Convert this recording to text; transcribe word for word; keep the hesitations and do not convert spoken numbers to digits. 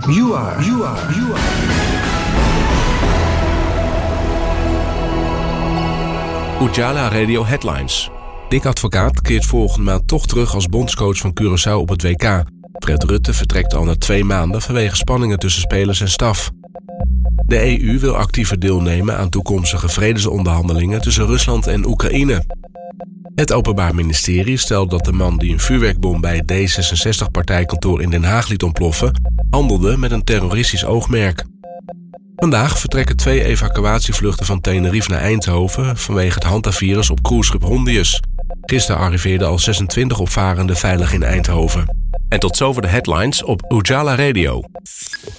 You are, you are, you are. Ujala Radio Headlines. Dick Advocaat keert volgende maand toch terug als bondscoach van Curaçao op het W K. Fred Rutte vertrekt al na twee maanden vanwege spanningen tussen spelers en staf. De E U wil actiever deelnemen aan toekomstige vredesonderhandelingen tussen Rusland en Oekraïne. Het Openbaar Ministerie stelt dat de man die een vuurwerkbom bij het D zesenzestig-partijkantoor in Den Haag liet ontploffen, handelde met een terroristisch oogmerk. Vandaag vertrekken twee evacuatievluchten van Tenerife naar Eindhoven vanwege het hantavirus op cruiseschip Hondius. Gisteren arriveerden al zesentwintig opvarenden veilig in Eindhoven. En tot zover de headlines op Ujala Radio.